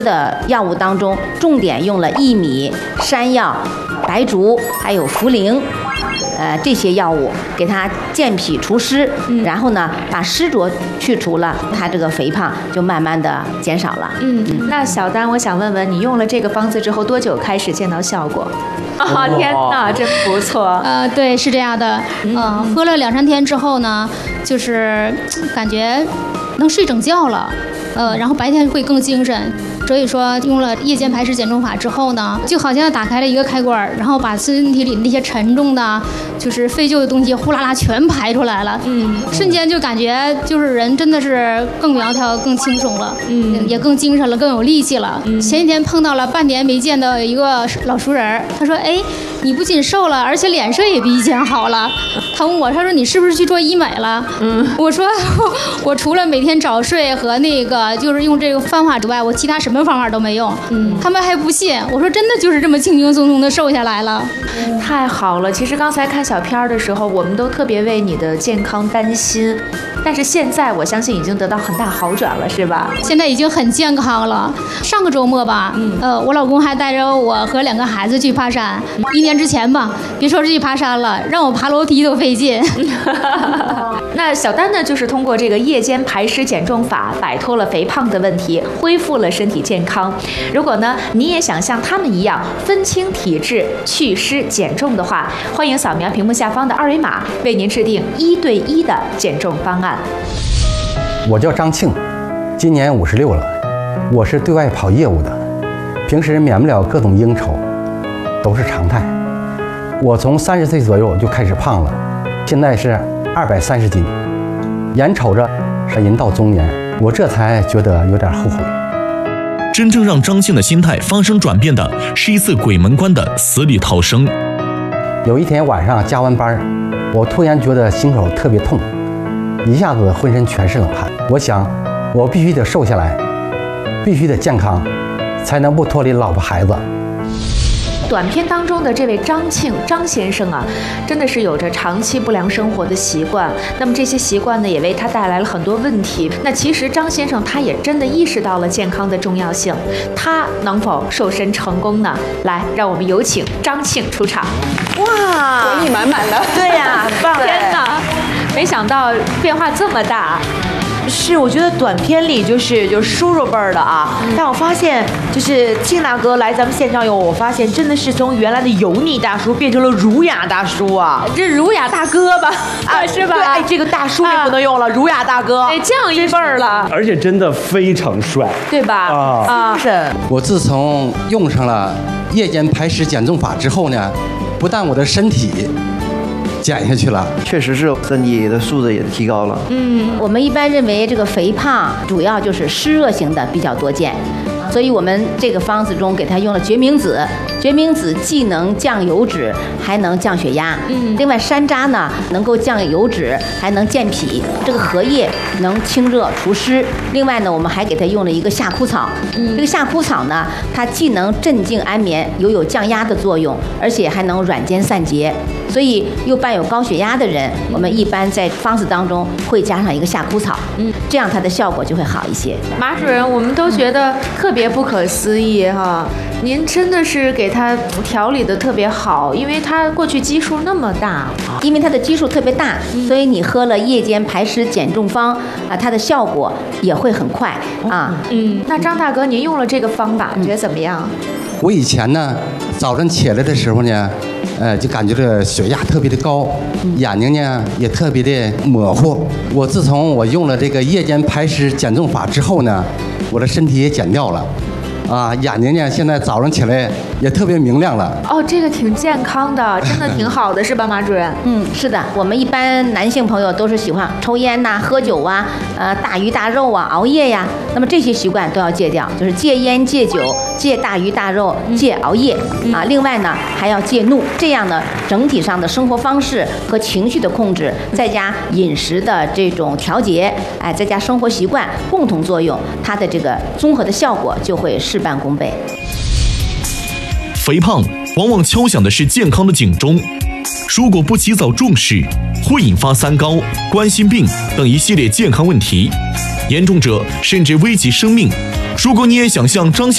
的药物当中，重点用了薏米、山药、白术还有茯苓。这些药物给它健脾除湿，然后呢，把湿浊去除了，它这个肥胖就慢慢的减少了。 那小丹，我想问问你，用了这个方子之后多久开始见到效果？天哪，真不错。 对，是这样的。喝了2-3天之后呢，就是感觉能睡整觉了。然后白天会更精神。所以说用了夜间排湿减重法之后呢，就好像打开了一个开关，然后把身体里那些沉重的就是废旧的东西呼啦啦全排出来了。瞬间就感觉就是人真的是更苗条更轻松了，也更精神了，更有力气了。前几天碰到了半年没见的一个老熟人，他说你不仅瘦了，而且脸色也比以前好了。他问我，他说你是不是去做医美了？我说我除了每天早睡和那个就是用这个方法之外，我其他什么方法都没用。他们还不信，我说真的就是这么轻轻松松的瘦下来了。 太好了，其实刚才看小片的时候，我们都特别为你的健康担心，但是现在我相信已经得到很大好转了，是吧？ 现在已经很健康了。上个周末吧，我老公还带着我和2个孩子去爬山。1年之前吧，别说是去爬山了，让我爬楼梯都费劲。 那小丹呢，就是通过这个夜间排湿减重法，摆脱了肥胖的问题，恢复了身体健康。如果呢，你也想像他们一样分清体质、祛湿减重的话，欢迎扫描屏幕下方的2维码，为您制定1对1的减重方案。 我叫张庆，今年56了，我是对外跑业务的，平时免不了各种应酬，都是常态。我从30岁左右就开始胖了，现在是230斤，眼瞅着是人到中年，我这才觉得有点后悔。 真正让张庆的心态发生转变的是一次鬼门关的死里逃生。 有一天晚上加完班，我突然觉得心口特别痛，一下子浑身全是冷汗。我想我必须得瘦下来，必须得健康，才能不脱离老婆孩子。 短片当中的这位张庆张先生啊，真的是有着长期不良生活的习惯，那么这些习惯呢，也为他带来了很多问题。那其实张先生他也真的意识到了健康的重要性，他能否瘦身成功呢？来，让我们有请张庆出场。 哇，活力满满的。 对呀，棒！ 天哪，没想到变化这么大。 是，我觉得短片里就是叔叔辈儿的啊，但我发现就是庆大哥来咱们现场以后，我发现真的是从原来的油腻大叔变成了儒雅大叔啊， 这儒雅大哥吧，是吧？ 对，这个大叔也不能用了，儒雅大哥， 降一辈儿了， 而且真的非常帅， 对吧？ 是。 我自从用上了夜间排湿减重法之后呢，不但我的身体减下去了， 确实是身体的素质也提高了。 我们一般认为这个肥胖主要就是湿热型的比较多见，所以我们这个方子中给它用了决明子。决明子既能降油脂，还能降血压。另外山楂呢，能够降油脂，还能健脾。这个荷叶能清热除湿。另外呢，我们还给它用了一个夏枯草。这个夏枯草呢，它既能镇静安眠，又有降压的作用，而且还能软坚散结。所以又伴有高血压的人，我们一般在方子当中会加上一个夏枯草，这样它的效果就会好一些。 马主任，我们都觉得特别不可思议哈，您真的是给他调理的特别好，因为他过去基数那么大， 因为它的基数特别大，所以你喝了夜间排湿减重方啊，它的效果也会很快啊。 那张大哥，您用了这个方法，你觉得怎么样？ 我以前呢，早晨起来的时候呢，就感觉这血压特别的高，眼睛呢也特别的模糊。我自从我用了这个夜间排湿减重法之后呢，我的身体也减掉了。眼睛呢，现在早上起来也特别明亮了。 这个挺健康的，真的挺好的，是吧，马主任？ 是的，我们一般男性朋友都是喜欢抽烟呐、喝酒啊、大鱼大肉啊、熬夜呀，那么这些习惯都要戒掉，就是戒烟、戒酒、戒大鱼大肉、戒熬夜啊。另外呢，还要戒怒，这样呢，整体上的生活方式和情绪的控制，再加饮食的这种调节，再加生活习惯共同作用，它的这个综合的效果就会事半功倍。 肥胖往往敲响的是健康的警钟，如果不及早重视，会引发三高、冠心病等一系列健康问题，严重者甚至危及生命。如果你也想像张